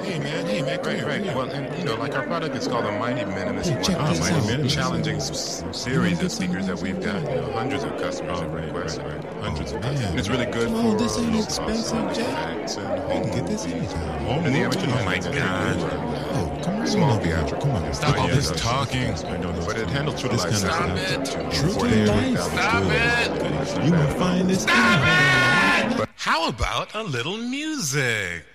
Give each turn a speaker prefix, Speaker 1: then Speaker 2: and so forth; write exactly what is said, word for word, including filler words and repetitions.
Speaker 1: Hey man, hey man,
Speaker 2: Right,
Speaker 1: here,
Speaker 2: right.
Speaker 1: here.
Speaker 2: Well, and you know, like our product is called the Mighty Minimus
Speaker 1: Hey, check
Speaker 2: one.
Speaker 1: this
Speaker 2: It's
Speaker 1: out.
Speaker 2: a challenging s- s- series of speakers that we've got. You know, hundreds of customers
Speaker 1: Oh,
Speaker 2: have
Speaker 1: right,
Speaker 2: requested.
Speaker 1: right, right.
Speaker 2: Hundreds
Speaker 1: Oh,
Speaker 2: of
Speaker 1: man.
Speaker 2: customers. And it's really good
Speaker 1: Come
Speaker 2: for
Speaker 1: on, this
Speaker 2: uh,
Speaker 1: ain't
Speaker 2: low
Speaker 1: expensive,
Speaker 2: cost
Speaker 1: Jack.
Speaker 2: artifacts and
Speaker 1: You
Speaker 2: home
Speaker 1: can get this
Speaker 2: movies.
Speaker 1: anytime. Home
Speaker 2: And the
Speaker 1: movies,
Speaker 2: amateur
Speaker 1: you
Speaker 2: oh
Speaker 1: have
Speaker 2: my
Speaker 1: to get
Speaker 2: God.
Speaker 1: it. Oh, come on.
Speaker 2: Small
Speaker 1: over here.
Speaker 2: theatrical.
Speaker 1: Come on.
Speaker 2: Stop
Speaker 1: Oh,
Speaker 2: all
Speaker 1: yeah,
Speaker 2: this
Speaker 1: that's-
Speaker 2: talking.
Speaker 1: I know those
Speaker 2: But it handles true to
Speaker 1: this
Speaker 2: life
Speaker 1: kind of
Speaker 2: sound.
Speaker 1: stuff.
Speaker 2: True
Speaker 1: True
Speaker 2: to
Speaker 1: to
Speaker 2: life.
Speaker 1: life.
Speaker 2: Stop
Speaker 1: Good.
Speaker 2: it.
Speaker 1: You gonna find this?
Speaker 3: Stop it! How about a little music?